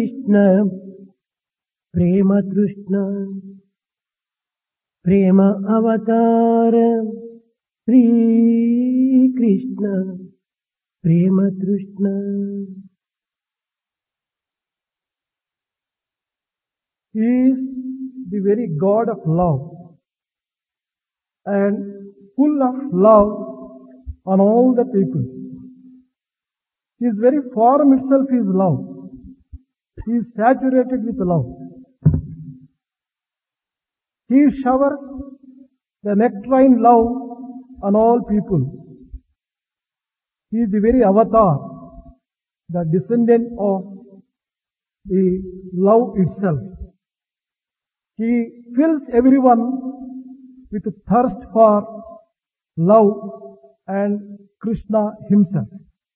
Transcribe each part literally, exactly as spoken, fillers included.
Krishna, Prema Krishna, Prema Avatar, Sri Krishna, Prema Krishna. He is the very God of love and full of love on all the people. His very form itself is love. He is saturated with love. He showers the nectarine love on all people. He is the very avatar, the descendant of the love itself. He fills everyone with a thirst for love and Krishna himself.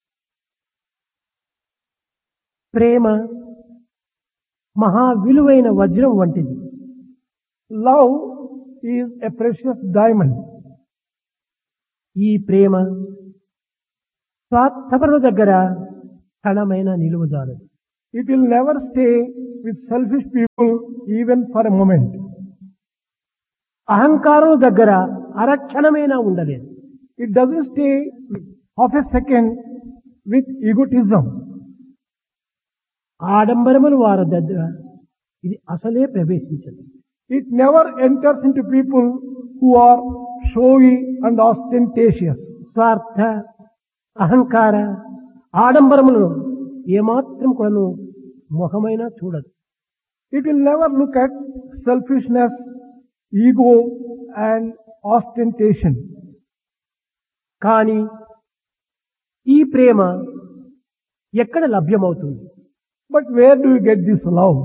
ప్రేమ మహా విలువైన వజ్రం వంటిది. Love is a precious diamond. ఈ ప్రేమ స్వార్థపరుల దగ్గర క్షణమైన నిలువజాలదు. It will never stay with selfish people even for a moment. అహంకారం దగ్గర అరక్షణమైనా ఉండలేదు. It doesn't stay half a second with egotism. ఆడంబరములు వారి దగ్గర ఇది అసలే ప్రవేశించదు. It never enters into people who are showy and ostentatious. స్వార్థ, అహంకార, ఆడంబరములను ఏమాత్రం కూడా ముఖమైనా చూడదు. It will never look at selfishness, ego and ostentation. కానీ ఈ ప్రేమ ఎక్కడ లభ్యమవుతుంది? But where do you get this love?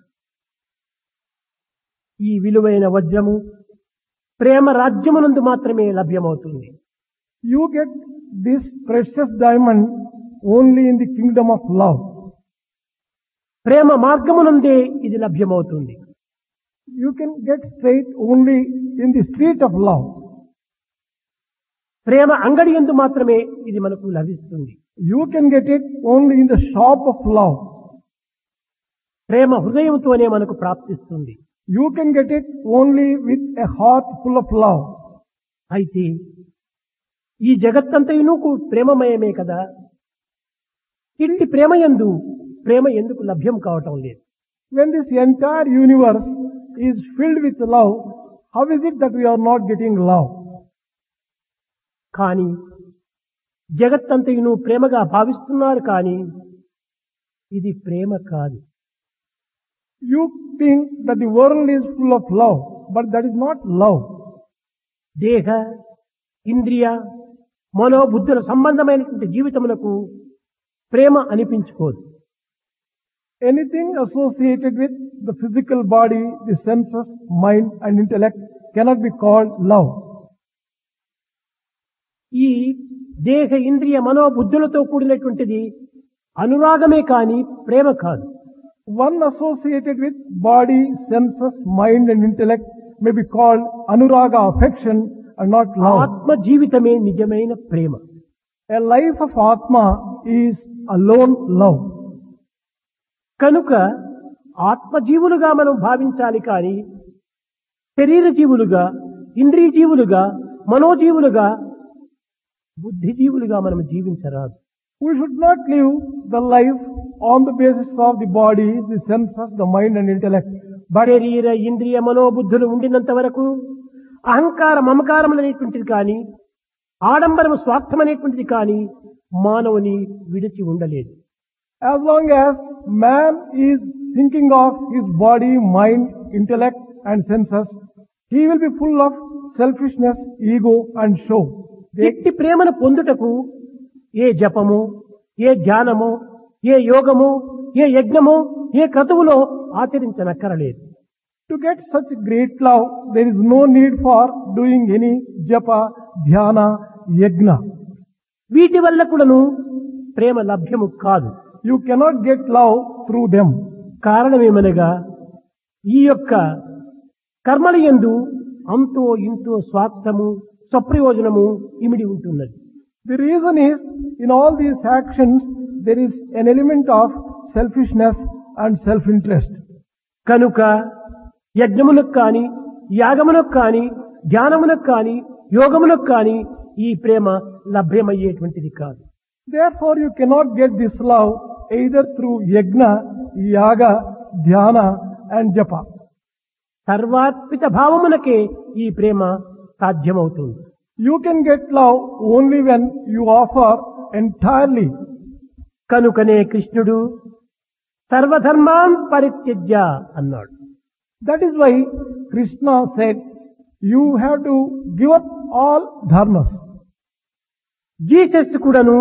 ఈ విలువైన వజ్రము ప్రేమ రాజ్యమునందు మాత్రమే లభ్యమవుతుంది. You get this precious diamond only in the kingdom of love. ప్రేమ మార్గమునందే ఇది లభ్యమవుతుంది. You can get straight only in the street of love. ప్రేమ అంగడి యందు మాత్రమే ఇది మనకు లభిస్తుంది. You can get it only in the shop of love. ప్రేమ హృదయంతోనే మనకు ప్రాప్తిస్తుంది. You can get it only with a heart full of love. అయితే ఈ జగత్తంతయును ప్రేమమయమే కదా. ఇట్టి ప్రేమయందు ప్రేమ ఎందుకు లభ్యం కావటం లేదు? When this entire universe is filled with love, how is it that we are not getting love? కానీ జగత్తంతయును ప్రేమగా భావిస్తున్నారు, కానీ ఇది ప్రేమ కాదు. You think that the world is full of love, but that is not love. దేహ, ఇంద్రియ, మనోబుద్ధుల సంబంధమైనటువంటి జీవితములకు ప్రేమ అనిపించుకోదు. Anything associated with the physical body, the senses, mind and intellect cannot be called love. ఈ దేహ, ఇంద్రియ, మనోబుద్ధులతో కూడినటువంటిది అనురాగమే కానీ ప్రేమ కాదు. One associated with body, senses, mind and intellect may be called anuraga, affection and not love. ఆత్మ జీవితమే నిజమైన ప్రేమ. A life of Atma is alone love. కనుక ఆత్మజీవులుగా మనం భావించాలి, కానీ శరీర జీవులుగా, ఇంద్రియ జీవులుగా, మనోజీవులుగా, బుద్ధిజీవులుగా మనం జీవించరాదు. We should not live the life on the basis of the body, the senses, the mind and intellect. శరీర, ఇంద్రియ, మనోబుద్ధులు ఉండినంత వరకు అహంకార మమకారములనేటువంటిది కానీ, ఆడంబరము స్వార్థం అనేటువంటిది కానీ మానవుని విడిచి ఉండలేదు. As long as man is thinking of his body, mind, intellect and senses, he will be full of selfishness, ego and show. ఎట్టి ప్రేమను పొందుటకు ఏ జపము, ఏ ధ్యానము, ఏ యోగము, ఏ యజ్ఞము, ఏ క్రతువులో ఆచరించనక్కరలేదు. To get such great love, there is no need for doing any japa, dhyana, yajna. వీటి వల్ల కూడాను ప్రేమ లభ్యము కాదు. You cannot get love through them. కారణమేమనగా ఈ యొక్క కర్మల యందు అంతో ఇంతో స్వార్థము, స్వప్రయోజనము ఇమిడి ఉంటున్నది. The reason is, in all these actions, there is an element of selfishness and self-interest. కనుక యజ్ఞమునకు కాని యాగమునకు కాని ధ్యానమునకు కాని యోగమునకు కాని ఈ ప్రేమ లభ్యమయ్యేటువంటిది కాదు. Therefore you cannot get this love either through yajna, yaga, dhyana and japa. సర్వాత్మిక భావమునకే ఈ ప్రేమ సాధ్యమవుతుంది. You can get love only when you offer entirely. కనుకనే కృష్ణుడు సర్వధర్మాన్ పరిత్యజ్య అన్నాడు. That is why Krishna said, you have to give up all dharmas. Jesus కూడాను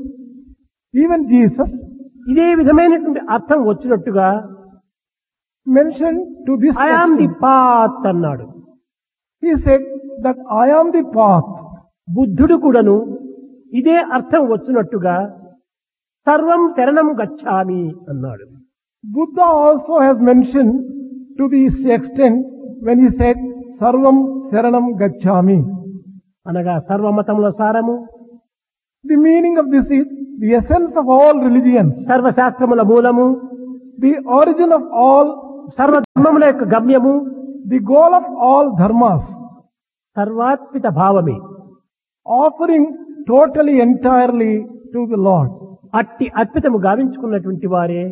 Even Jesus ఇదే విధమైనటువంటి అర్థం వచ్చినట్టుగా mentioned to this I am the extent. Path అన్నాడు. He said that I am the path. బుద్ధుడు కూడాను ఇదే అర్థం వచ్చినట్టుగా సర్వం శరణం గచ్ఛామి అన్నాడు. Buddha also has mentioned to this extent when he said, Sarvam Saranam Gacchami. అనగా సర్వమతముల సారము, The meaning of this is the essence of all religions, సర్వశాస్త్రముల మూలము, the origin of all, సర్వధర్మముల యొక్క గమ్యము, the goal of all dharmas, సర్వాత్మిక భావమే. offering totally, entirely to the Lord. అట్టి అర్పితము గావించుకున్నటువంటి వారే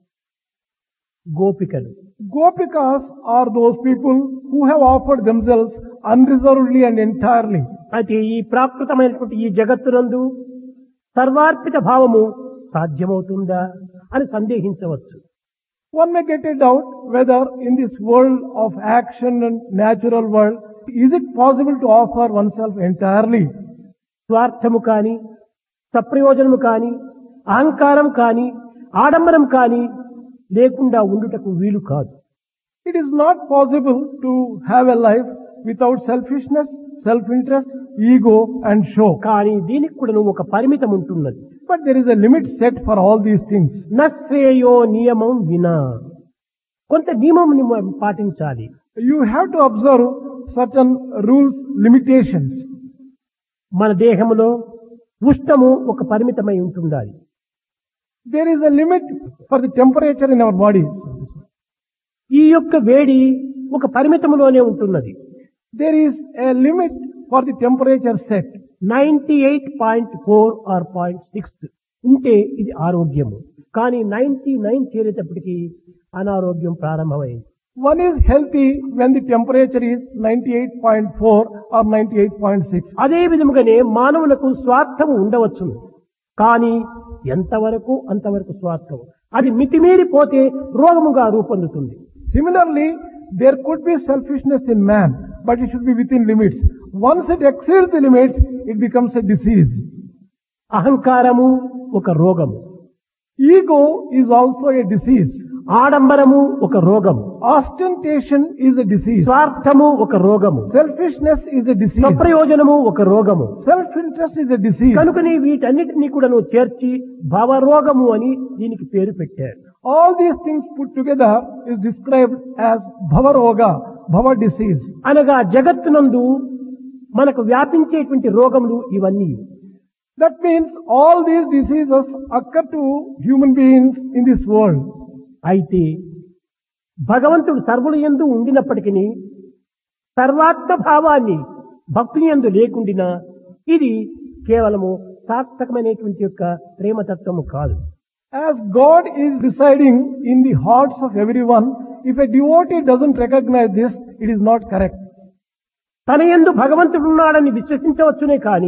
గోపికలు. Gopikas are those people who have offered themselves unreservedly and entirely. అయితే ఈ ప్రాకృతమైనటువంటి ఈ జగత్తునందు సర్వార్పిత భావము సాధ్యమవుతుందా అని సందేహించవచ్చు. One may get a doubt whether in this world of action and natural world, is it possible to offer oneself entirely? స్వార్థము కాని సప్రయోజనము కాని అహంకారం కాని ఆడంబరం కాని లేకుండా ఉండుటకు వీలు కాదు. It is not possible to have a life without selfishness, self-interest, ego and show. కానీ దీనికి కూడా ఒక పరిమితం ఉంటున్నది. But there is a limit set for all these things. నశ్రేయో నియమం వినా, కొంత నియమం పాటించాలి. You have to observe certain rules, limitations. మన దేహములో ఉష్ణము ఒక పరిమితమై ఉంటుండాలి. There is a limit for the temperature in our bodies. ఈ యొక్క వేడి ఒక పరిమితములోనే ఉంటున్నది. There is a limit for the temperature set. Ninety eight point four are point six ఉంటే ఇది ఆరోగ్యము. కానీ నైన్టీ నైన్ చేరేటప్పటికి అనారోగ్యం ప్రారంభమైంది. One is healthy when the temperature is ninety-eight point four or ninety-eight point six. అదే విధముగానే మానవులకు స్వార్థము ఉండవచ్చు. కానీ ఎంతవరకు అంతవరకు స్వార్థం. అది మితిమీరిపోతే రోగముగా రూపొందుతుంది. Similarly, there could be selfishness in man, but it should be within limits. Once it exceeds the limits, it becomes a disease. అహంకారము ఒక రోగము. Ego is also a disease. ఆడంబరము ఒక రోగము. Ostentation is a disease. స్వార్థము ఒక రోగము. Selfishness is a disease. స్వప్రయోజనము ఒక రోగము. Self-interest is a disease. కనుకని వీటన్నిటినీ కూడా నువ్వు చేర్చి భవరోగము అని దీనికి పేరు పెట్టారు. All these things put together is described as Bhavaroga, Bhava disease. అనగా జగత్తునందు మనకు వ్యాపించేటువంటి రోగములు ఇవన్నీ. That means all these diseases occur to human beings in this world. అయితే భగవంతుడు సర్వుల యందు ఉండినప్పటికీ సర్వాత్మ భావాన్ని భక్తుని యందు లేకుండినా ఇది కేవలము సార్థకమైనటువంటి యొక్క ప్రేమతత్వము కాదు. As God is residing in the hearts of everyone, if a devotee doesn't recognize this, it is not correct. తన యందు భగవంతుడు ఉన్నాడని విశ్వసించవచ్చునే కానీ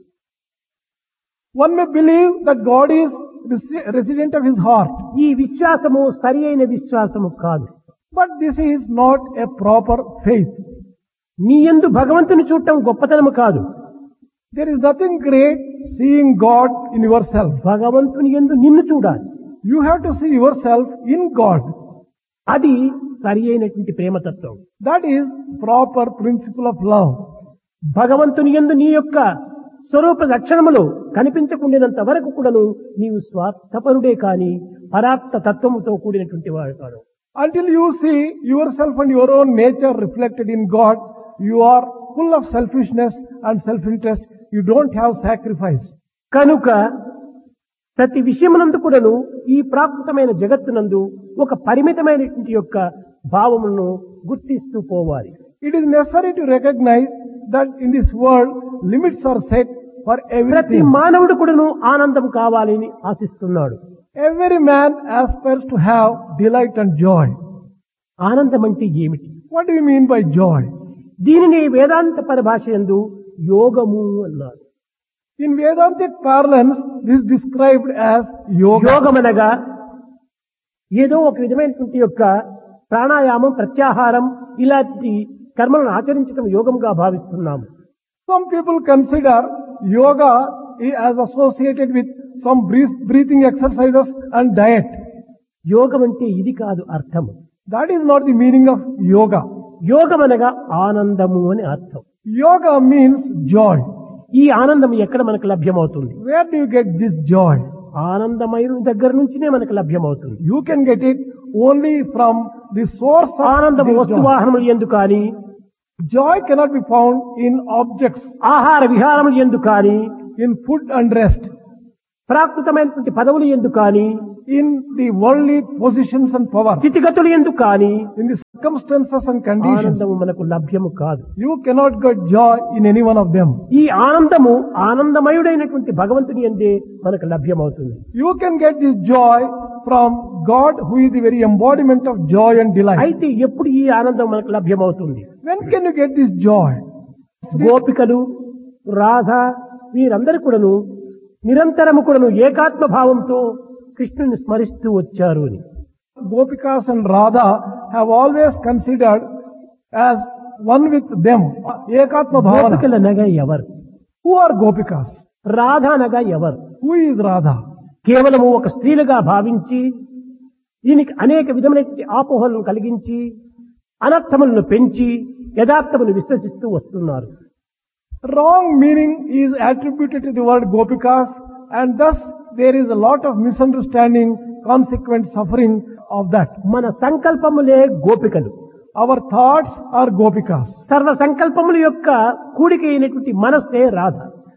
One may believe that God is resi- resident of his heart, ఈ విశ్వాసము సరి అయిన విశ్వాసము కాదు. but this is not a proper faith. నీ యందు భగవంతుని చూడటం గొప్పతనము కాదు. There is nothing great seeing God in yourself. భగవంతుని యందు నిన్ను చూడాలి. You have to see yourself in God. అది సరి అయినటువంటి ప్రేమతత్వం. That is proper principle of love. భగవంతుని యందు నీ యొక్క స్వరూప లక్షణములు కనిపించకుండినంత వరకు కూడాను నీవు స్వార్థపరుడే కాని పరాత్మ తత్వముతో కూడినటువంటి వాడు కాదు. Until you see yourself and your own nature reflected in God, you are full of selfishness and self-interest. You don't have sacrifice. కనుక ప్రతి విషయమునందు కూడాను ఈ ప్రాకృతమైన జగత్తునందు ఒక పరిమితమైనటువంటి యొక్క భావమును గుర్తిస్తూ పోవాలి. It is necessary to recognize that in this world limits are set for ప్రతి everything. మానవుడు కూడాను ఆనందం కావాలని ఆశిస్తున్నాడు. Every man aspires to have delight and joy. ఆనందం అంటే ఏమిటి? What do you mean by joy? దీనిని వేదాంత పరిభాష యందు యోగము అన్నారు. In Vedantic parlance, this is described as yoga. యోగమనగా ఏదో ఒక విధమైనటువంటి యొక్క ప్రాణాయామం, ప్రత్యాహారం ఇలాంటి కర్మలను ఆచరించడం యోగంగా భావిస్తున్నాము. Some people consider yoga as associated with some breath- breathing exercises and diet. యోగం అంటే ఇది కాదు అర్థము. That is not the meaning of yoga. యోగం అనగా ఆనందము అని అర్థం. Yoga means joy. ఈ ఆనందం ఎక్కడ మనకు లభ్యమవుతుంది? Where do you get this joy? ఆనందమయుని దగ్గర నుంచినే మనకు లభ్యమవుతుంది. You can get it only from the source of ఆనందము this వస్తు joy. వాహనములు ఎందు కానీ, Joy cannot be found in objects, ఆహార విహారములు ఎందు కానీ, in food and rest, ప్రాకృతమైనటువంటి పదవులు ఎందు కానీ, in the worldly positions and power, స్థితిగతులు ఎందు కానీ in the circumstances and conditions. ఆనందము మనకు లభ్యము కాదు. You cannot get joy in any one of them. ఈ ఆనందము ఆనందమయుడైనటువంటి భగవంతుని యందే మనకు లభ్యమవుతుంది. You can get this joy from God, who is the very embodiment of joy and delight. అయితే ఎప్పుడు ఈ ఆనందం మనకు లభ్యమవుతుంది? When can you get this joy? గోపికలు, రాధ వీరందరూ కూడాను నిరంతరము కూడాను ఏకాత్మ భావంతో కృష్ణుని స్మరిస్తూ వచ్చారు అని. Gopikas and Radha have always considered as one with them. Ekatma Bhavana. గోపికల అనగా ఎవరు? Who are Gopikas? రాధ అనగా ఎవరు? Who is Radha? కేవలము ఒక స్త్రీలుగా భావించి దీనికి అనేక విధమైనటువంటి ఆపోహలను కలిగించి అనర్థములను పెంచి యథార్థమును విశ్వసిస్తూ వస్తున్నారు. Wrong meaning is attributed to the word Gopikas, and thus there is a lot of misunderstanding, consequent suffering of that. మన సంకల్పములే గోపికలు. Our thoughts are Gopikas. సర్వ సంకల్పముల యొక్క కూడిక అయినటువంటి మనస్సే Radha.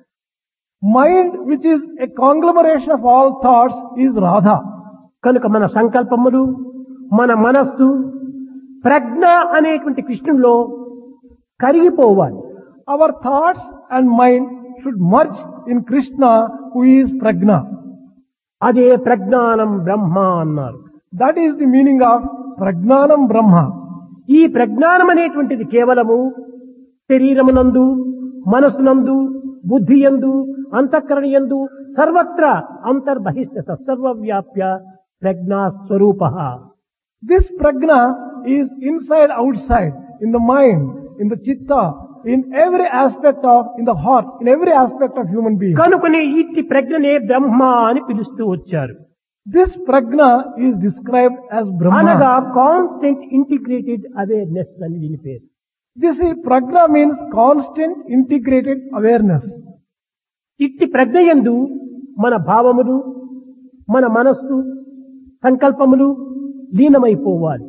Mind, which is a conglomeration of all thoughts, is Radha. కనుక మన సంకల్పములు, మన మనస్సు ప్రజ్ఞ అనేటువంటి కృష్ణుల్లో కరిగిపోవాలి. Our thoughts and mind should merge in Krishna, who is Prajna. అదే ప్రజ్ఞానం బ్రహ్మ అన్నారు. That is the meaning of Prajnanam Brahma. ఈ ప్రజ్ఞానం అనేటువంటిది కేవలము శరీరమునందు, మనసునందు, బుద్ధి యందు, అంతఃకరణ యందు సర్వత్రా అంతర్బహిష్ట సర్వవ్యాప్య ప్రజ్ఞా స్వరూప. This Prajna is inside, outside, in the mind, in the chitta, in every aspect of, in the heart, in every aspect of human being. కనుకనే ఇట్టి ప్రజ్ఞనే బ్రహ్మ అని పిలుస్తూ వచ్చారు. This Prajna is described as అనగా Brahma. కాన్స్టెంట్ ఇంటిగ్రేటెడ్ అవేర్నెస్ అని దీని పేరు. This is, Prajna means constant integrated awareness. ఇట్టి ప్రజ్ఞయందు మన భావములు, మన మనస్సు, సంకల్పములు లీనమైపోవాలి.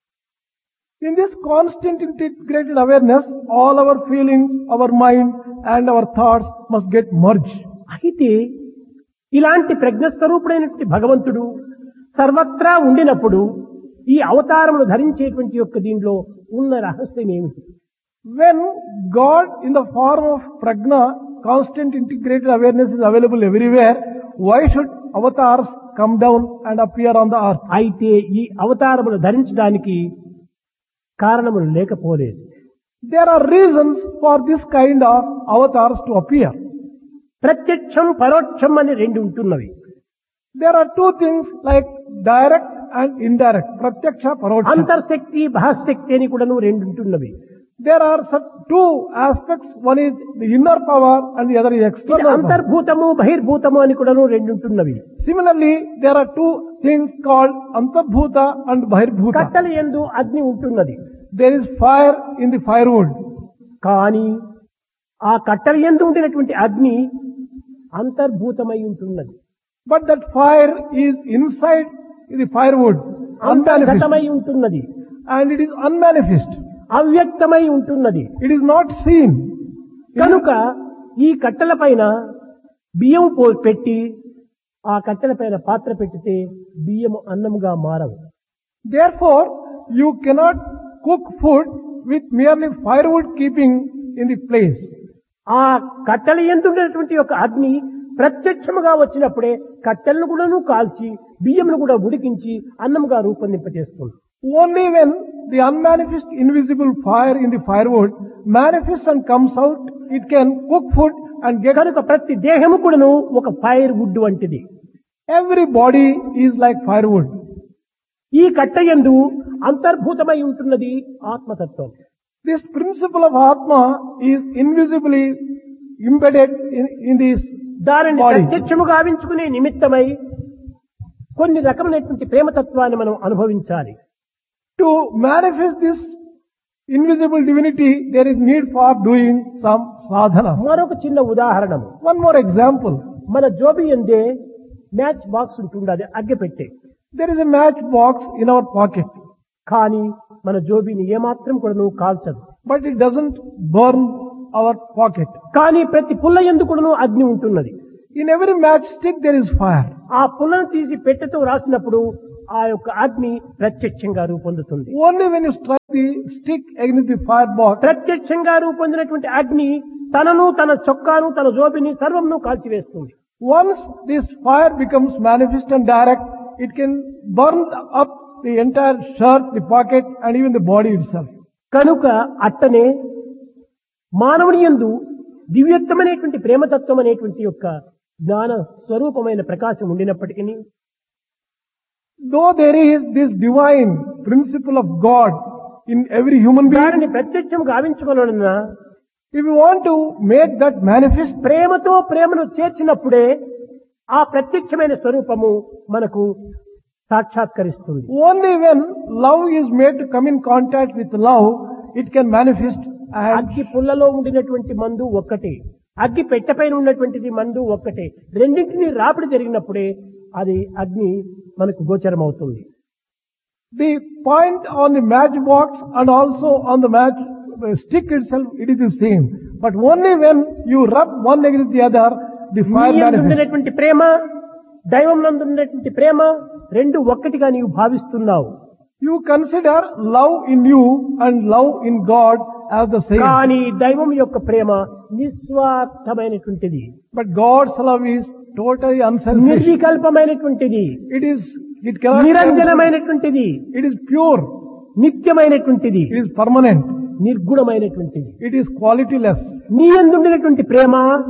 In this constant integrated awareness, all our feelings, our mind and our thoughts must get merged. అయితే ఇలాంటి ప్రజ్ఞస్వరూపుడైనటువంటి భగవంతుడు సర్వత్రా ఉండినప్పుడు ఈ అవతారమును ధరించేటువంటి యొక్క దీనిలో ఉన్న రహస్యం ఏమిటి? When God in the form of Prajna, constant integrated awareness is available everywhere, why should avatars come down and appear on the earth? అయితే ఈ అవతారమును ధరించడానికి కారణములు లేకపోలేదు. There are reasons for this kind of avatars to appear. ప్రత్యక్షం, పరోక్షం అని రెండు ఉంటున్నవి. There are two things like direct and indirect. Pratyaksha, Paroksha. అంతర్శక్తి, బహశక్తి అని కూడాను రెండు ఉంటున్నవి. There are such two aspects. One is the inner power and the other is ఇది external power. అంతర్భూతము, బహిర్భూతము అని కూడాను రెండు ఉంటున్నవి. Similarly, there are two things called Antarbhuta and Bahirbhuta. కట్టెల యందు అగ్ని ఉంటున్నది. There is fire in the firewood. కానీ ఆ కట్టెల యందు ఉండినటువంటి అగ్ని అంతర్భూతమై ఉంటున్నది. But that fire is inside the firewood, అంతర్గతమై unmanifest. ఉంటున్నది. And it is unmanifest. అవ్యక్తమై ఉంటున్నది. It is not seen. కనుక ఈ కట్టెల పైన బియ్యం పో- పెట్టి ఆ కట్టెల పైన పాత్ర పెట్టితే బియ్యము అన్నముగా మారవు. Therefore, you cannot cook food with merely firewood keeping in the place. ఆ కట్టెల యందు ఉండేటువంటి యొక్క అగ్ని ప్రత్యక్షముగా వచ్చినప్పుడే కట్టెలను కూడాను కాల్చి బియ్యమును కూడా ఉడికించి అన్నముగా రూపొందింపజేస్తుంది. Only when the unmanifest invisible fire in the firewood manifests and comes out, it can cook food and get. కనుక ప్రతి దేహము కూడాను ఒక ఫైర్ వుడ్ వంటిది. Every body is like firewood. ఈ కట్ట యందు అంతర్భూతమై ఉంటున్నది ఆత్మతత్వం. This principle of Atma is invisibly embedded in, in this దానిని body. ప్రత్యక్షముగా గావించుకునే నిమిత్తమై కొన్ని రకమైనటువంటి ప్రేమతత్వాన్ని మనం అనుభవించాలి. To manifest this invisible divinity, there is need for doing some sadhana. మరొక చిన్న ఉదాహరణము. One more example. మన జోబి ఎందే మ్యాచ్ బాక్స్ ఉంటుండది అగ్గి పెట్టే. There is a match box in our pocket, కానీ మన జోబిని ఏమాత్రం కూడా నువ్వు కాల్చదు. but it doesn't burn our pocket. కానీ ప్రతి పుల్ల యందు కూడాను అగ్ని ఉంటున్నది. In every matchstick there is fire. ఆ పుల్లను తీసి పెట్టెతో రాసినప్పుడు ఆ యొక్క అగ్ని ప్రత్యక్షంగా రూపొందుతుంది. Only when you strike the stick against the fire box, ప్రత్యక్షంగా రూపొందినటువంటి అగ్ని తనను తన చొక్కాను తన జోబిని సర్వంను కాల్చివేస్తుంది. once this fire becomes manifest and direct, it can burn up the entire shirt, the pocket, and even the body itself. కనుక అట్టనే మానవుని యందు దివ్యత్వమైనటువంటి ప్రేమతత్వం అనేటువంటి యొక్క జ్ఞాన స్వరూపమైన ప్రకాశం ఉండినప్పటికీ, Though there is this divine principle of God in every human being, దానిని ప్రత్యక్షం గావించుకోవాలన్నా if you want to make that manifest, ప్రేమతో ప్రేమను చేర్చినప్పుడే ఆ ప్రత్యక్షమైన స్వరూపము మనకు సాక్షాత్కరిస్తుంది. only when love is made to come in contact with love, it can manifest. And అగ్గి పుల్లలో ఉండినటువంటి మందు ఒక్కటే, అగ్గి పెట్టెపైన ఉన్నటువంటిది మందు ఒక్కటే. రెండింటినీ రాపిడి జరిగినప్పుడే అది అగ్ని మనకు గోచరం అవుతుంది. the point on the matchbox and also on the match uh, stick itself, it is the same. But only when you rub one against the other, the fire నీ యందు manifests. ఉండినటువంటి ప్రేమ, దైవం నందు ఉన్నటువంటి ప్రేమ రెండు ఒక్కటిగా నీవు భావిస్తున్నావు. You consider love in you and love in God as the same. కానీ దైవం యొక్క ప్రేమ నిస్వార్థమైనటువంటిది, But God's love is totally unselfish. నిర్వికల్పమైనటువంటిది, It is, it cannot, నిరంజనమైనటువంటిది, it is pure, నిత్యమైనటువంటిది, it is permanent, నిర్గుణమైనటువంటిది. it is qualityless. నీ యందు ఉండినటువంటి ప్రేమ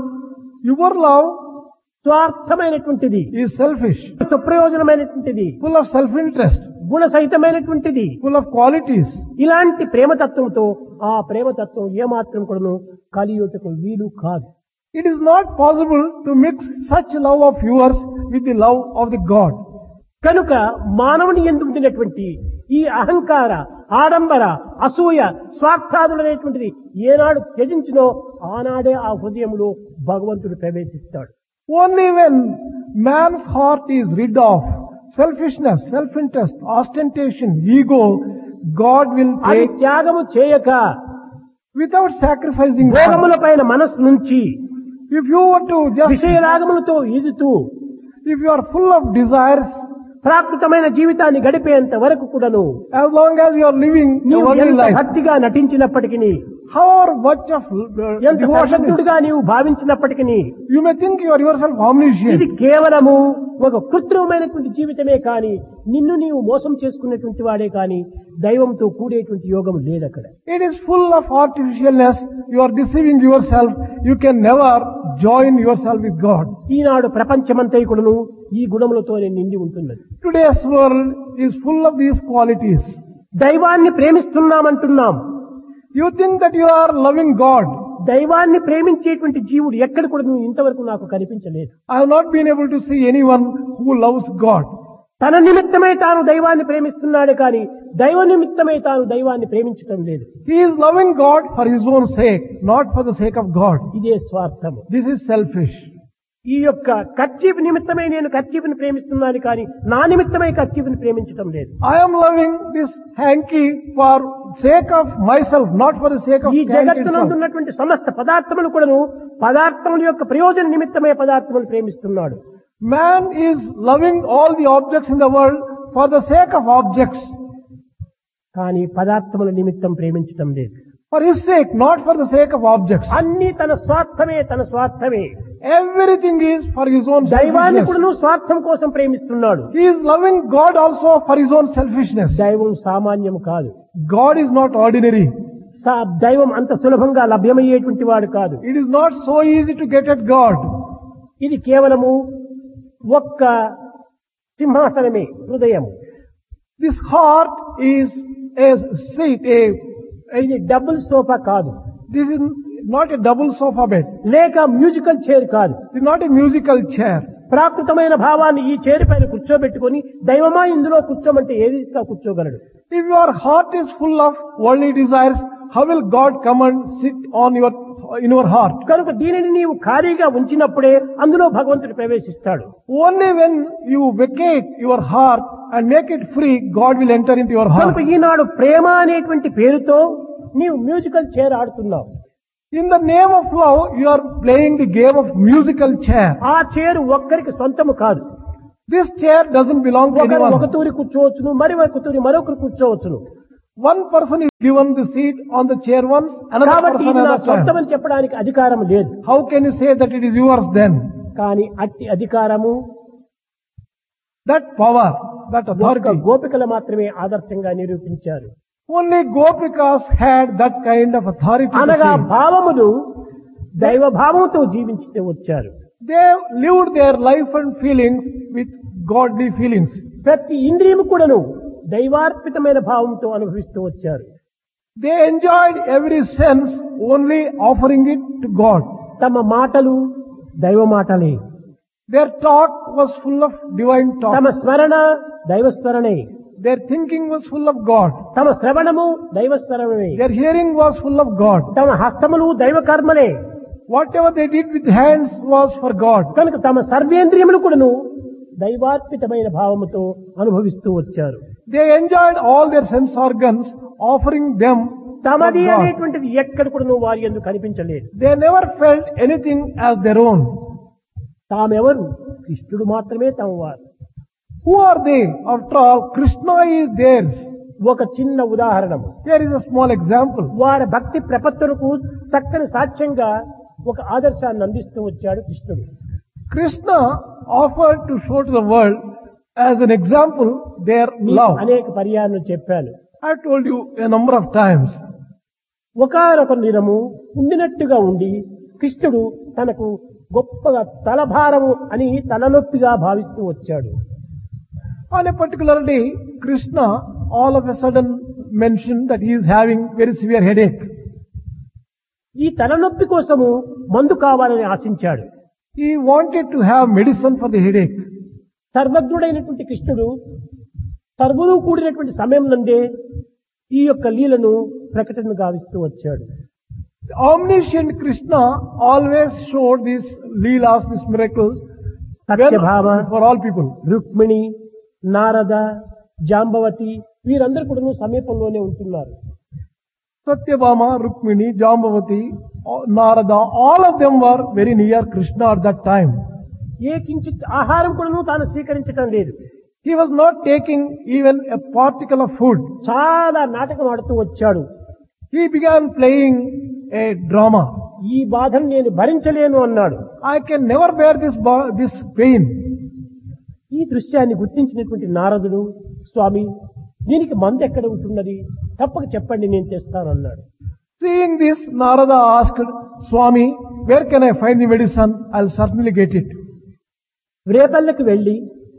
Your love స్వార్థమైనటువంటిది, is selfish, సుప్రయోజనమైనటువంటిది, full of self-interest, గుణసహితమైనటువంటిది. full of qualities. ఇలాంటి ప్రేమతత్వంతో ఆ ప్రేమతత్వం ఏమాత్రం కూడాను కలియుటకు వీలు కాదు. It is not possible to mix such love of yours with the love of the God. కనుక మానవుని యందు ఉండినటువంటి ఈ అహంకార, ఆడంబర, అసూయ, స్వార్థాదులనేటువంటిది ఏనాడు త్యజించినో ఆనాడే ఆ హృదయంలో భగవంతుడు ప్రవేశిస్తాడు. Only when man's heart is rid of selfishness, self-interest, ostentation, ego, God will అది take, త్యాగము చేయక without sacrificing God. భోగముల పైన మనస్సు నుంచి If you were to just, విషయరాగములతో ఈదుతూ if you are full of desires, ప్రాకృతమైన జీవితాన్ని గడిపేంత వరకు కూడాను as long as you are living a నీవు worldly ఎంత life, భక్తిగా నటించినప్పటికీ, however much of uh, ఎంత devotion, సర్వశక్తుడిగా నీవు భావించినప్పటికీ, you may think you are yourself omniscient. ఇది కేవలము ఒక కృత్రిమమైనటువంటి జీవితమే కాని, నిన్ను నీవు మోసం చేసుకునేటువంటి వాడే కాని దైవంతో కూడేటువంటి యోగం లేదక్కడ. It is full of artificialness. You are deceiving yourself. You can never join yourself with God. ఈనాడు ప్రపంచమంతైకుడును ఈ గుణములతోనే నిండి ఉంటున్నది. Today's world is full of these qualities. దైవాన్ని ప్రేమిస్తున్నామంటున్నాం. You think that you are loving God. దైవాన్ని ప్రేమించేటువంటి జీవుడు ఎక్కడ కూడా నువ్వు ఇంతవరకు నాకు కనిపించలేదు. I have not been able to see anyone who loves God. తన నిమిత్తమై తాను దైవాన్ని ప్రేమిస్తున్నాడు కానీ దైవ నిమిత్తమై తాను దైవాన్ని ప్రేమించటం లేదు. He is loving God for his own sake, not for the sake of God. ఇదే స్వార్థము. This is selfish. ఈ యొక్క కర్చీఫ్ నిమిత్తమై నేను కర్చీఫ్ని ప్రేమిస్తున్నాను కానీ నా నిమిత్తమై కర్చీఫ్ని ప్రేమించటం లేదు. I am loving this hanky for sake of myself, not for the sake of ఈ hanky జగత్తునందు itself. ఉన్నటువంటి సమస్త పదార్థములు కూడాను పదార్థముల యొక్క ప్రయోజన నిమిత్తమై పదార్థములు ప్రేమిస్తున్నాడు. Man is loving all the objects in the world for the sake of objects. కానీ పదార్థముల నిమిత్తం ప్రేమించటం లేదు. For his sake, not for the sake of objects. అన్ని తన స్వార్థమే, తన స్వార్థమే. Everything is for his own దైవాన్ని selfishness. కూడా స్వార్థం కోసం ప్రేమిస్తున్నాడు. He is loving God also for his own selfishness. దైవం సామాన్యం కాదు. God is not ordinary. సా- దైవం అంత సులభంగా లభ్యమయ్యేటువంటి వాడు కాదు. It is not so easy to get at God. ఇది కేవలము ఒక్క సింహాసనమే, హృదయం. This heart is a seat, a, ఇది డబుల్ సోఫా కాదు, this is not a double sofa bed. లేక మ్యూజికల్ చైర్ కాదు. It is not a musical chair. ప్రాకృతమైన భావాన్ని ఈ చైర్ పైన కూర్చోబెట్టుకొని దైవమా ఇందులో కూర్చోమంటే ఏ రీతిగా కూర్చోగలడు? If your heart is full of worldly desires, how will God come and sit on your, in your heart? కనుక దీనిని నీవు ఖాళీగా ఉంచినప్పుడే అందులో భగవంతుడు ప్రవేశిస్తాడు. Only when you vacate your heart and make it free, God will enter into your heart. కనుక ఈనాడు ప్రేమ అనేటువంటి పేరుతో నీవు మ్యూజికల్ చైర్ ఆడుతున్నావు. In the name of love, you are playing the game of musical chair. ఆ chair ఒక్కరికి సొంతము కాదు. This chair doesn't belong to ఒకరు ఒక anyone. తూరి కూర్చోవచ్చును, మరి ఒక తూరి మరొకరు కూర్చోవచ్చును. One person is given the seat on the chair once, another కాబట్టి person ఇది నా another time. సొంతమని చెప్పడానికి అధికారం లేదు. How can you say that it is yours then? కానీ అట్టి అధికారము That power, that ఒక్క authority, గోపికలు మాత్రమే ఆదర్శంగా నిరూపించారు. only Gopikas had that kind of authority to అనగా say. భావములు దైవ భావంతో జీవించి వచ్చారు. They lived their life and feelings with godly feelings. ప్రతి ఇంద్రియము కూడాను దైవార్పితమైన భావంతో అనుభవిస్తూ వచ్చారు. They enjoyed every sense only offering it to God. తమ మాటలు దైవ మాటలే, Their talk was full of divine తమ talk. స్మరణ దైవ స్మరణే, Their thinking was full of God. తమ శ్రవణము దైవ శ్రవణమే, Their hearing was full of God. తమ హస్తములు దైవ కర్మలే. Whatever they did with hands was for God. కనుక తమ సర్వేంద్రియములు కూడాను దైవార్పితమైన భావముతో అనుభవిస్తూ వచ్చారు. They enjoyed all their sense organs, offering them for తమది God. అనేటువంటిది ఎక్కడ కూడాను వారి యందు కనిపించలేదు. They never felt anything as their own. తామెవరు? కృష్ణుడు మాత్రమే తమ వారు. Who are they? After all, Krishna is theirs. ఒక చిన్న ఉదాహరణము. Here is a small example. వారి భక్తి ప్రపత్తులకు చక్కని సాక్ష్యంగా ఒక ఆదర్శాన్ని అందిస్తూ వచ్చాడు కృష్ణుడు. Krishna offered to show to the world as an example their మీకు love. అనేక పర్యాలను చెప్పాను. I have told you a number of times. ఒకానొక దినము ఉండినట్టుగా ఉండి కృష్ణుడు తనకు గొప్పగా తలభారము అని తలనొప్పిగా భావిస్తూ వచ్చాడు. On a particular day, Krishna all of a sudden mentioned that he is having very severe headache. ఈ తలనొప్పి కోసము మందు కావాలని ఆశించాడు. He wanted to have medicine for the headache. సర్వజ్ఞుడైనటువంటి కృష్ణుడు సర్వులు కూడినటువంటి సమయం నందే ఈ యొక్క లీలను ప్రకటన గావిస్తూ వచ్చాడు. The omniscient Krishna always showed these leelas, these miracles, Satyabhama, when- for all people. Rukmini, Narada, Jambavati వీరందరూ కూడా సమీపంలోనే ఉంటున్నారు. Satyabhama, Rukmini, Jambavati, Narada, all of them were very near Krishna at that time. ఏ కించిత్ ఆహారం కూడా తాను స్వీకరించడం లేదు. He was not taking even a particle of food. చాలా నాటకం ఆడుతూ వచ్చాడు. He began playing a drama. ఈ బాధను నేను భరించలేను అన్నాడు. I can never bear this, ba- this pain. ఈ దృశ్యాన్ని గుర్తించినటువంటి నారదుడు, స్వామి దీనికి మందు ఎక్కడ ఉంటున్నది, తప్పక చెప్పండి నేను తెస్తాను అన్నాడు. Seeing this, Narada asked, Swami, where can I find the medicine? I'll certainly get it. రేపల్లకి వెళ్లి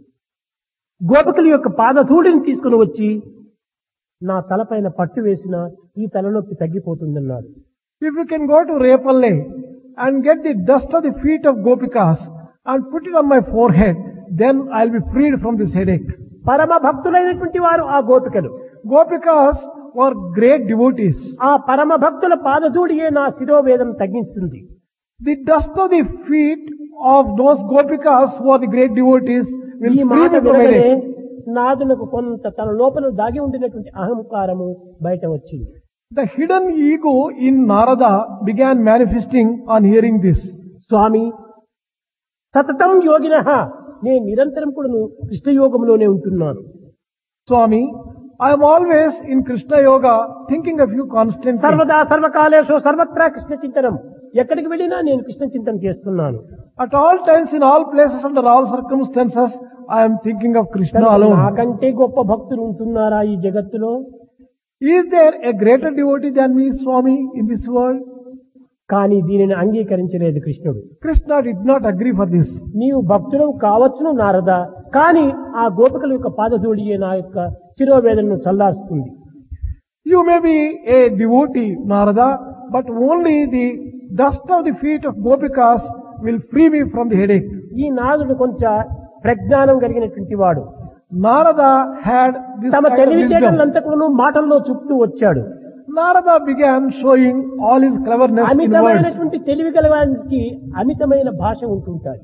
గోపికల యొక్క పాదధూళిని తీసుకుని వచ్చి నా తలపైన పట్టు వేసిన ఈ తలనొప్పి తగ్గిపోతుందన్నాడు. If you can go to Repalle and get the dust of the feet of Gopikas and put it on my forehead, then I'll be freed from this headache. పరమ భక్తులైనటువంటి వారు ఆ గోపికలు. Gopikas were great devotees. ఆ పరమ భక్తుల పాదధూళియే నా శిరోవేదం తగ్గిస్తుంది. The dust of the feet of those Gopikas who are the great devotees will ఈ free మాట me from వినగానే headache. నాదునకు కొంత తన లోపల దాగి ఉండినటువంటి అహంకారము బయట వచ్చింది. The hidden ego in Narada began manifesting on hearing this. స్వామి సతతం యోగినః నేను నిరంతరం కూడాను కృష్ణయోగంలోనే ఉంటున్నాను. Swami, I am always in Krishna Yoga thinking of you constantly. సర్వదా సర్వకాలేషు సర్వత్రా కృష్ణ చింతనం. ఎక్కడికి వెళ్ళినా నేను కృష్ణ చింతన చేస్తున్నాను. At all times, in all places, under all circumstances, I am thinking of Krishna alone. నాకంటే గొప్ప భక్తులు ఉంటున్నారా ఈ జగత్తులో? Is there a greater devotee than me, Swami, in this world? కానీ దీనిని అంగీకరించలేదు కృష్ణుడు. Krishna did not agree for this. నీవు భక్తుడు కావచ్చును నారద, కానీ ఆ గోపికల యొక్క పాదధూళియే నా యొక్క శిరోవేదనను చల్లారుస్తుంది. You may be a devotee, Narada, but only the dust of the feet of Gopikas will free me from the headache. ఈ నారదుడు కొంచెం ప్రజ్ఞానం కలిగినటువంటి వాడు. Narada had this తమ kind of wisdom. తెలివితేటలంతా కూడా మాటల్లో చూపుతూ వచ్చాడు. Narada began showing all his cleverness in words. అమితమైనటువంటి తెలివి గలవానికి అమితమైన భాష ఉంటుంటాయి.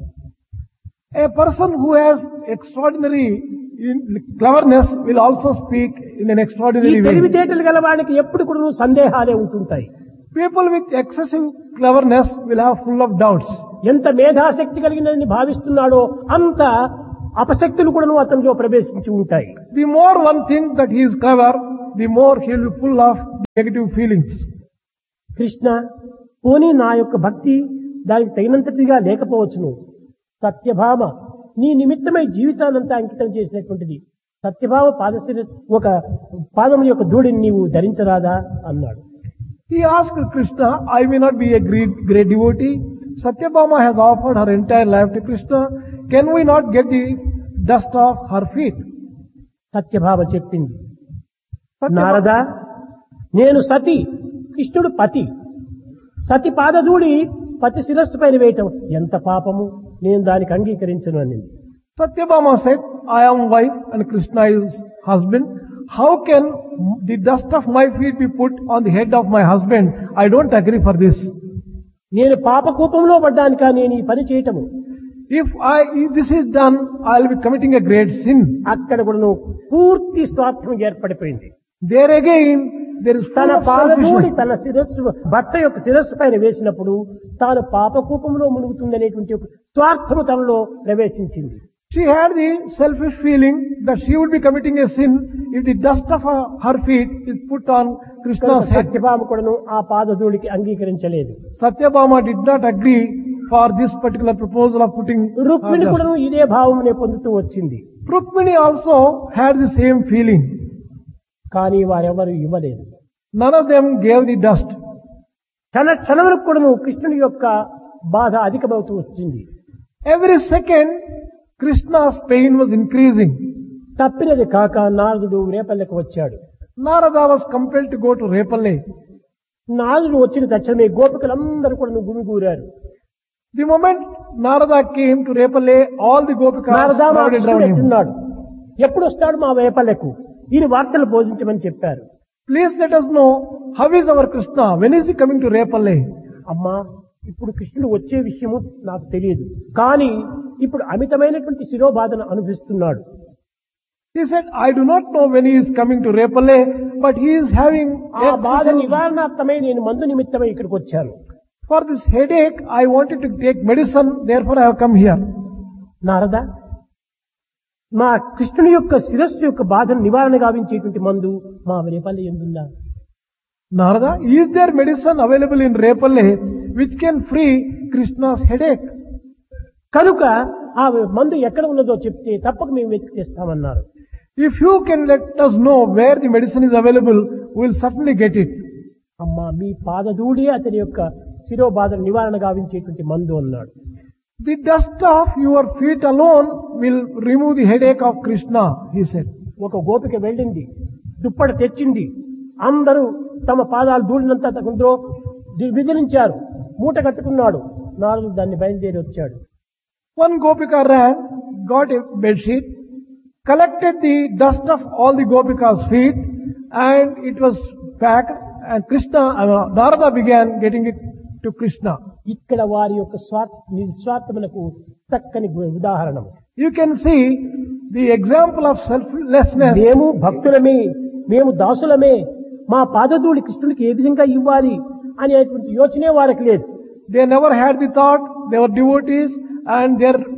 A person who has extraordinary cleverness will also speak in an ఈ extraordinary way. తెలివితేటలు గలవానికి ఎప్పుడు కూడా సందేహాలే ఉంటుంటాయి. People with excessive cleverness will have full of doubts. ఎంత మేధాశక్తి కలిగినని భావిస్తున్నాడో అంత అపశక్తులు కూడా అతనిలో ప్రవేశించి ఉంటాయి. The more one thinks that he is clever, the more he will be full of negative feelings. Krishna, పోనీ నా యొక్క భక్తి దానికి తగినంతటిగా లేకపోవచ్చును. సత్యభామ నీ నిమిత్తమై జీవితానంతా అంకితం చేసినటువంటిది. సత్యభామ పాదశిర ఒక పాదముల యొక్క ధూళిని నీవు ధరించరాదా అన్నాడు. He asked Krishna, I may not be a great, great devotee. Satyabhama has offered her entire life to Krishna. Can we not get the dust off her feet? Satyabhama చెప్పింది, Satyabhama- నారదా, నేను సతి, కృష్ణుడు పతి. సతి పాదధూళి పతి శిరస్సు పైన వేయటం ఎంత పాపము, నేను దానికి అంగీకరించను అనింది. Satyabhama said, I am wife and Krishna is husband. How can the dust of my feet be put on the head of my husband? I don't agree for this. నేను పాపకూపంలో పడ్డానికా నేను ఈ పని చేయటము? If I, if this is done, I will be committing a great sin. అక్కడ కూడా పూర్తి స్వార్థం ఏర్పడిపోయింది. There again, there is తన full of పాదధూళి selfishness. తన శిరస్సు భర్త యొక్క శిరస్సు పైన వేసినప్పుడు తాను పాపకూపంలో మునుగుతుందనేటువంటి ఒక స్వార్థము తనలో ప్రవేశించింది. She had the selfish feeling that she would be committing a sin if the dust of her, her feet is put on Krishna's head. Satyabhama కూడాను ఆ పాదధూళికి అంగీకరించలేదు. Satyabhama did not agree for this particular proposal of putting her Rukmini dust. కూడాను ఇదే భావమునే పొందుతూ వచ్చింది. Rukmini also had the same feeling. కానీ వారెవరు ఇవ్వలేదు. None of them gave the dust. క్షణ క్షణములకు కూడాను కృష్ణుని యొక్క బాధ అధికమవుతూ వచ్చింది. Every second, Krishna's pain was increasing. తప్పినది కాక నారదుడు రేపల్లెకు వచ్చాడు. Narada was compelled to go to Repalle. నారదుడు వచ్చిన తక్షణమే గోపికలందరూ కూడా గుమిగూరారు. The moment Narada came to Repalle, all the Gopikas Narada మా crowded కృష్ణుడు around him. ఎట్టున్నాడు, ఎప్పుడు వస్తాడు మా రేపల్లెకు, ఈయన వార్తలు బోధించమని చెప్పారు. Please let us know how is our Krishna. When is he coming to Repalle? అమ్మా, ఇప్పుడు కృష్ణుడు వచ్చే విషయము నాకు తెలియదు, కానీ ఇప్పుడు అమితమైనటువంటి శిరోబాధను అనుభవిస్తున్నాడు. He said, I do not know when he is coming to Repalle, but he is having ఆ బాధ excessive- నివారణార్థమై నేను మందు నిమిత్తమై ఇక్కడికి వచ్చాను. For this headache, I wanted to take medicine, therefore I have come here. Narada, మా కృష్ణుని యొక్క శిరస్సు యొక్క బాధను నివారణ గావించేటువంటి మందు మా Repalle ఎందుందా? Narada, is there medicine available in Repalle which can free Krishna's headache? కనుక ఆ మందు ఎక్కడ ఉన్నదో చెప్తే తప్పక మేము వెతికి తెస్తామన్నారు. If you can let us know where the medicine is available, we will certainly get it. అమ్మా, మీ పాదధూళి అతని యొక్క శిరోబాధను నివారణ గావించేటువంటి మందు అన్నాడు. The dust of your feet alone will remove the headache of Krishna, he said. ఒక గోపిక వెళ్ళింది, దుప్పటి తెచ్చింది, అందరూ తమ పాదాలు ధూళినంతా అందులో విదిలించారు, మూట కట్టుకున్నాడు. నారదుడు దాన్ని బయలుదేరి వచ్చాడు. One Gopika ran, got a bedsheet, collected the dust of all the Gopika's feet, and it was packed, and Krishna, uh, Narada began getting it to Krishna. ఇక్కడ వారి యొక్క స్వార్థ నిస్వార్థములకు చక్కని ఉదాహరణం. You can see the example of selflessness. మేము భక్తులమే, మేము దాసులమే, మా పాదధూళి కృష్ణుడికి ఏ విధంగా ఇవ్వాలి అనేటువంటి యోచనే వారికి లేదు. They never had the thought, they were devotees, and their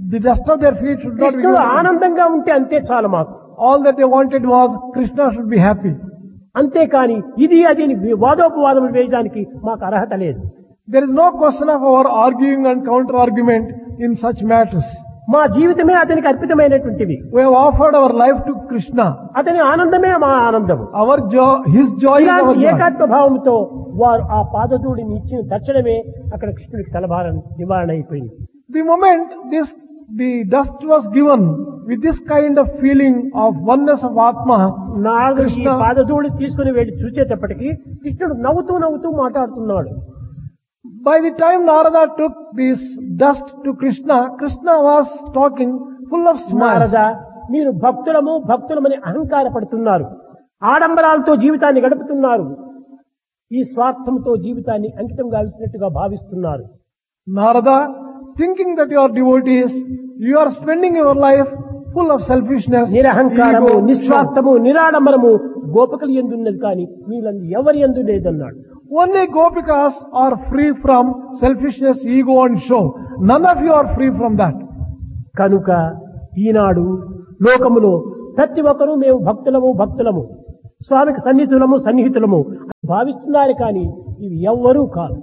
The dust of their feet should not be కృష్ణుడు given. ఆనందంగా ఉంటే అంతే చాలు మాకు. All that they wanted was Krishna should be happy. అంతేకాని ఇది అది అని వాదోపవాదములు వేయడానికి మాకు అర్హత లేదు. There is no question of our arguing and counter-argument in such matters. మా జీవితమే అతనికి అర్పితమైనటువంటివి. We have offered our life to Krishna. అతని ఆనందమే మా ఆనందము. Our joy, His joy is our ఇలాంటి joy. ఏకాత్మ భావంతో వారు ఆ పాదధూళిని ఇచ్చిన తక్షణమే అక్కడ కృష్ణుడికి తలభారం నివారణ అయిపోయింది. The moment this, the dust was given with this kind of feeling of oneness of Atma, నాలుగు ఈ కృష్ణ- పాదధూళి తీసుకుని వెళ్ళి చూసేటప్పటికి కృష్ణుడు నవ్వుతూ నవ్వుతూ మాట్లాడుతున్నాడు. by the time Narada took this dust to Krishna, Krishna was talking full of smiles. Narada, మీరు భక్తులము భక్తులమని అహంకార పడుతున్నారు, ఆడంబరాలతో జీవితాన్ని గడుపుతున్నారు, ఈ స్వార్థంతో జీవితాన్ని అంకితం గావించినట్టుగా భావిస్తున్నారు. Narada, thinking that you are devotees, you are spending your life full of selfishness, నిరహంకారము, ego, నిస్వార్థము, నిరాడంబరము గోపికలు ఎందున్నది కానీ మీలందు ఎవరి ఎందు లేదన్నాడు. Only gopikas are free from selfishness, ego and show. None of you are free from that. కనుక ఈనాడు లోకములో ప్రతి ఒక్కరూ మేము భక్తులము భక్తులము స్వామికి సన్నిహితులము సన్నిహితులము అని భావిస్తున్నారు కానీ ఇవి ఎవ్వరూ కాదు.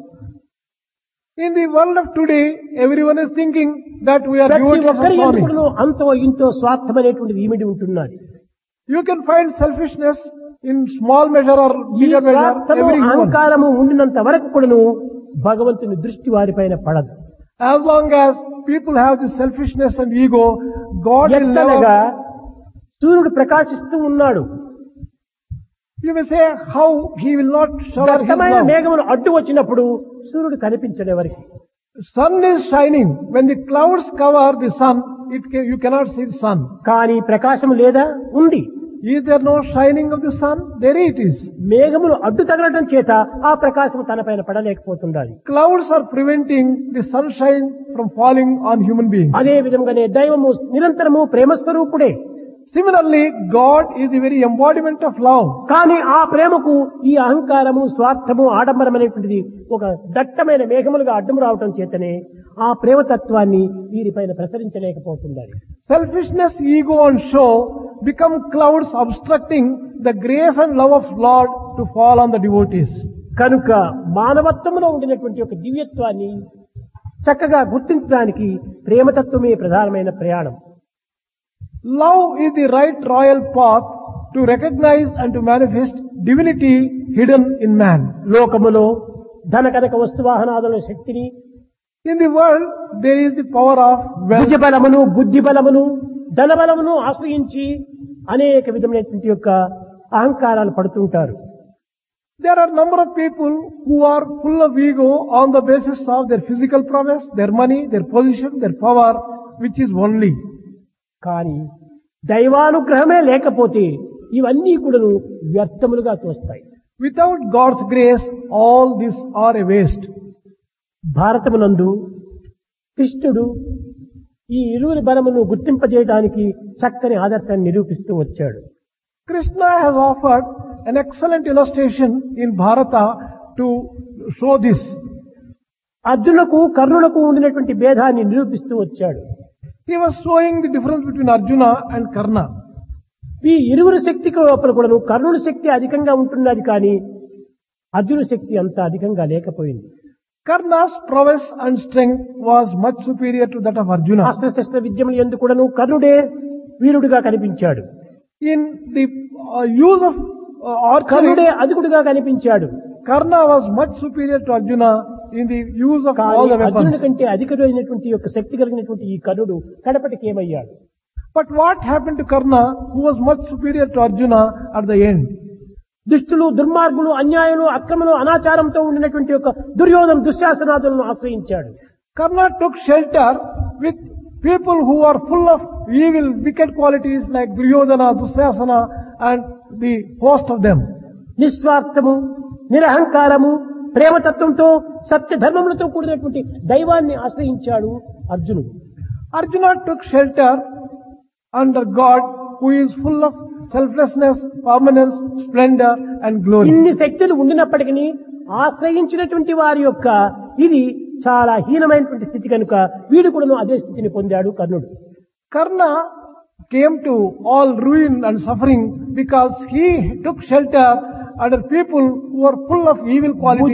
In the world of today, everyone is thinking that we are ప్రతి devotees of ఒక్కరి Swami. ఎందుకును అంతో ఇంతో స్వార్థమైనటువంటిది ఈమిడి ఉంటున్నది. You can find selfishness in small measure or ఈ bigger measure. స్వార్థము Everyone. అహంకారము ఉండినంత వరకు కూడాను భగవంతుని దృష్టి వారిపైన పడదు. As long as people have this selfishness and ego, God will ఎత్తనగా never. సూర్యుడు ప్రకాశిస్తూ ఉన్నాడు, You may say how he will not shower his దట్టమైన love. మేఘములు అడ్డు వచ్చినప్పుడు సూర్యుడు కనిపించడు ఎవరికి. Sun is shining. When the clouds cover the sun, it ca- you cannot see the sun. కానీ ప్రకాశము లేదా? ఉంది. Is there no shining of the sun? There it is. మేఘములు అడ్డు తగలటం చేత ఆ ప్రకాశము తనపైన పడలేకపోతుండాలి. Clouds are preventing the sunshine from falling on human beings. అదే విధంగానే దైవము నిరంతరము ప్రేమస్వరూపుడే. Similarly, God is the very embodiment of love. కానీ ఆ ప్రేమకు ఈ అహంకారము స్వార్థము ఆడంబరం అనేటువంటిది ఒక దట్టమైన మేఘములుగా అడ్డం రావటం చేతనే ఆ ప్రేమతత్వాన్ని వీరిపైన ప్రసరించలేకపోతున్నారు. Selfishness, ego and show become clouds obstructing the grace and love of Lord to fall on the devotees. కనుక మానవత్వంలో ఉండినటువంటి ఒక దివ్యత్వాన్ని చక్కగా గుర్తించడానికి ప్రేమతత్వమే ప్రధానమైన ప్రయాణం. Love is the right royal path to recognize and to manifest divinity hidden in man. లోకములో ధన కనక వస్తువాహనాదుల శక్తిని, In the world, there is the power of wealth. భుజ బలమును బుద్ధి బలమును ధన బలమును ఆశ్రయించి అనేక విధమైనటువంటి యొక్క అహంకారాలు పడుతుంటారు. There are number of people who are full of ego on the basis of their physical prowess, their money, their position, their power, which is only. కానీ దైవానుగ్రహమే లేకపోతే ఇవన్నీ కూడా వ్యర్థములుగా తోస్తాయి. Without God's grace, all these are a waste. భారతమునందు కృష్ణుడు ఈ ఇరువురి బలమును గుర్తింపజేయడానికి చక్కని ఆదర్శాన్ని నిరూపిస్తూ వచ్చాడు. Krishna has offered an excellent illustration in Bharata to show this. అర్జునులకు కర్ణులకు ఉండినటువంటి భేదాన్ని నిరూపిస్తూ వచ్చాడు. He was showing the difference between Arjuna and Karna. ఈ ఇరువురు శక్తికి లోపల కూడాను కర్ణుని శక్తి అధికంగా ఉంటున్నది కానీ అర్జును శక్తి అంత అధికంగా లేకపోయింది. Karna's prowess and strength was much superior to that of Arjuna. అస్త్రశస్త్ర విద్యములు ఎందుకు కూడాను కర్ణుడే వీరుడుగా కనిపించాడు. In the uh, use of uh, archery, కర్ణుడే అధికుడుగా కనిపించాడు. Karna was much superior to Arjuna in the use of all the కానీ అర్జునుడి weapons. కంటే అధికమైనటువంటి యొక్క శక్తి కలిగినటువంటి ఈ కర్ణుడు కడపటికి ఏమయ్యాడు? But what happened to Karna, who was much superior to Arjuna at the end? దుష్టులు దుర్మార్గులు అన్యాయులు అక్రమలు అనాచారంతో ఉండినటువంటి యొక్క Duryodhana దుశ్శాసనాదులను ఆశ్రయించాడు. Karna took shelter with people who are full of evil, wicked qualities like Duryodhana, Dusyasana and the host of them. నిస్వార్థము నిరహంకారము ప్రేమతత్వంతో సత్య ధర్మములతో కూడినటువంటి దైవాన్ని ఆశ్రయించాడు అర్జునుడు. Arjuna took shelter under God, who is full of selflessness, permanence, splendor and glory. ఇన్ని శక్తులు ఉండినప్పటికీ ఆశ్రయించినటువంటి వారి యొక్క ఇది చాలా హీనమైనటువంటి స్థితి కనుక వీడు కూడాను అదే స్థితిని పొందాడు కర్ణుడు. Karna came to all ruin and suffering because he took shelter under people who were full of evil qualities.